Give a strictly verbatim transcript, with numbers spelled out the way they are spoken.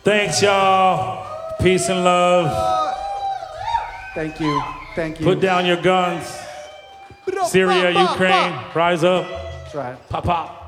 Thanks, y'all. Peace and love. Thank you. Thank you. Put down your guns. Syria, Ukraine, rise up. That's right. Pop, pop.